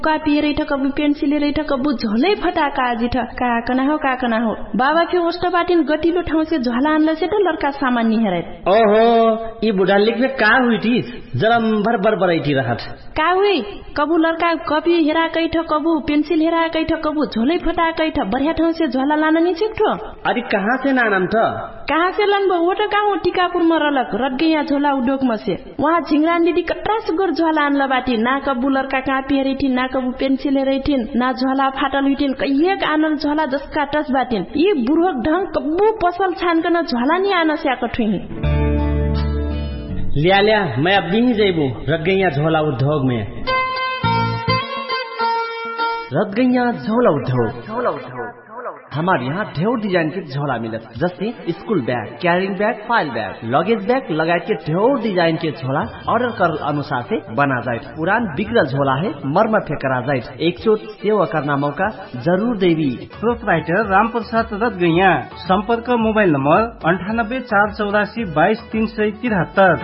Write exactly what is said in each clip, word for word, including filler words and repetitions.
कापी रहेछ कबु पेन्सिल रहेछ कबु झोलै फटाका आजिठ का कना हो का कना हो बाबा के ओष्ट बाटिन गतिलो ठाउँ से झोला आनला से त लड़का सामान नि हेरे ओहो ई बुढा लिखले का हुइटी जलम भर भर बरैठी रहत का हुई कबु लड़का कपी हेरा कैठ कबु पेन्सिल हेरा कैठ कबु झोलै फटा कैठ बढ़िया ठाउँ से झोला लान नि छिक्ठो अरे कहाँ से नानम त कहाँ से लन वो त कहाँ टीकापुर में रलक रट गया झोला उद्योग में से वहाँ झिंगरान दीदी कट्रास गोर झोला आनला बाटी ना कबु लड़का कापी हेरेठी ना कबु पेन्सिल हेरेठिन ना झोला फाटल हुइटिन कहिएक आनल झोला जसका टस बाटिन यी बुढोक ढंग कबु पसल छानकन झोला नि आन स्याक ठुही लिया लिया मैं अब भी जैबू रख गई झोला उद्योग में रख गई झोला उद्योग झोला उद्योग हमारे यहाँ ढेर डिजाइन के झोला मिलत जैसे school bag carrying bag file bag luggage bag लगायत के ढेर डिजाइन के झोला ऑर्डर कर अनुसार से बना जाए पुरान बिगड़ल झोला है मरम्मत करा जाए एक चोट सेवा करना मौका जरूर देवी प्रोपराइटर राम प्रसाद रथ गैया संपर्क मोबाइल नंबर अंठानब्बे चार चौरासी बाईस तीन सौ तिहत्तर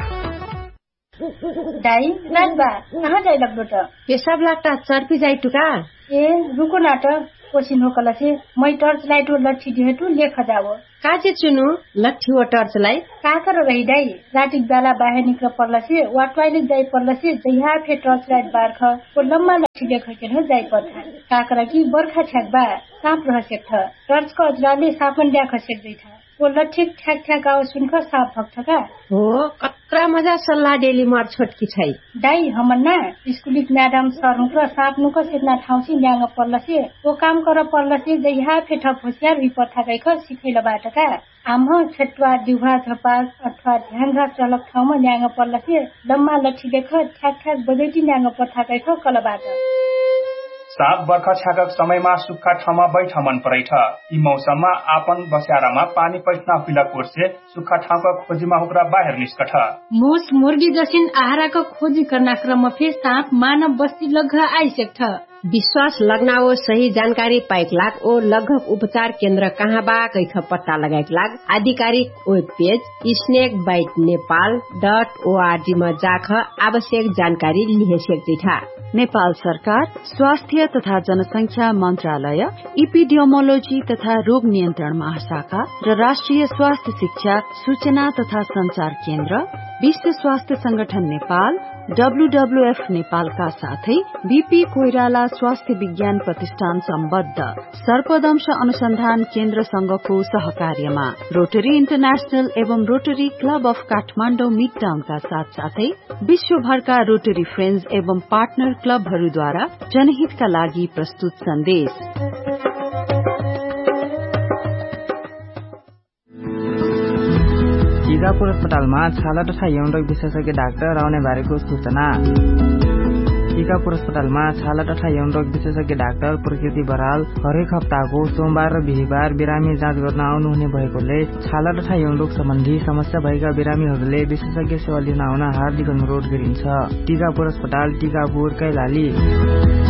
दाई नाचबा कहाँ जाई लाग्दो त पेशाब लाग्दा चर्पी जाई टुका ए रुको नाटक कोसिन हो कला से मै टर्च लाइट और लट्ठी दिहेटु लेख जाओ काजे चुनु लट्ठी व टर्च लाई का कर रही दाई रातिक बेला बाहिर निक्ल पर्ला से वा टॉयलेट जाई पर्ला से जइहा फे टर्च लाइट बारख को लम्मा लट्ठी लेख के न जाई पर्था का कर कि बर्खा छ्याक बा साप रह सेक्थ टर्च को अजराले सापन ल्या खसेक दैथा वो लट्ठी ठ्याक ठ्याक आवाज सुनख साप भक्थ का हो कत्रा मजा सल्लाह डेली मार छोटकी छै दाई हमन ना स्कुलिक म्याडम सर हुक साप नुक सेतना ठाउँ से ल्याङ पर्ला से वो काम कर पर्ला से जइहा फे ठप होशियार हुई पर्था गइख सिखैला बाट का आम छेटवा दिउहा झपा अथवा ध्यान राख चलक ठाउँमा ल्याङ पर्ला से लम्मा लट्ठी लेख ठ्याक ठ्याक बजैटी ल्याङ पर्था गइख कलबाट साप बर्खा छ्याकक समयमा सुक्खा ठाउँमा बैठ मन परेछ यी मौसममा आपन बस्यारामा पानी पैठना हुइला कोर्से सुक्खा ठाउँका खोजीमा हुक्रा बाहिर निस्कठ मुस मुर्गी जसिन आहाराको खोजी गर्न क्रममा फे साप मानव बस्ती लग्घ आइसेक्ठ विश्वास लगनाओ सही जानकारी पाइक लाग ओ लघु उपचार केन्द्र कहाँ बा कैख पत्ता लगाइक लाग आधिकारिक web page snake bite Nepal dot ORG में जाख आवश्यक जानकारी लिहे सक्छिथा नेपाल सरकार स्वास्थ्य तथा जनसंख्या मन्त्रालय इपिडियोमोलोजी तथा रोग नियन्त्रण महाशाखा र राष्ट्रिय स्वास्थ्य शिक्षा सूचना तथा संचार केन्द्र विश्व स्वास्थ्य संगठन नेपाल डब्ल्यूडब्ल्यूएफ नेपालका साथै बीपी कोइराला स्वास्थ्य विज्ञान प्रतिष्ठान सम्बद्ध सर्पदंश अनुसन्धान केन्द्र संघको सहकार्यमा रोटरी इन्टरनेशनल एवं rotary club of Kathmandu mid टाउनका साथ साथै विश्वभरका रोटरी फ्रेन्ड्स एवं पार्टनर क्लबहरूद्वारा जनहितका लागि प्रस्तुत सन्देश। टीकापुर अस्पतालमा छाला तथा यौन रोग विशेषज्ञ डाक्टर आउने बारेको सूचना। टीकापुर अस्पतालमा छाला तथा यौन रोग विशेषज्ञ डाक्टर प्रकृति बराल हरेक हप्ताको सोमबार र बिहीबार बिरामी जाँच गर्न आउनुहुने भएकोले छाला तथा यौन रोग सम्बन्धी समस्या भएका बिरामीहरूले विशेषज्ञ सेवा लिन आउन हार्दिक अनुरोध गरिन्छ। टीकापुर अस्पताल टीकापुर कैलाली।